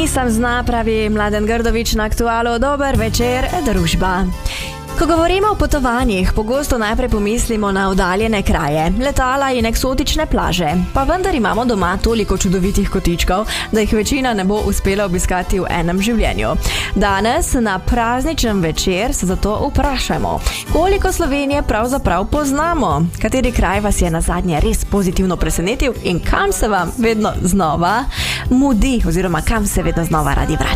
Nisem zna, pravi Mladen Grdović na Aktualu. Dober večer, družba. Ko govorimo o potovanjih, pogosto najprej pomislimo na oddaljene kraje, letala in eksotične plaže. Pa vendar imamo doma toliko čudovitih kotičkov, da jih večina ne bo uspela obiskati v enem življenju. Danes, na prazničen večer, se zato vprašajmo, koliko Slovenije pravzaprav poznamo, kateri kraj vas je nazadnje res pozitivno presenetil in kam se vam vedno znova mudi oziroma kam se vedno znova radi vračate.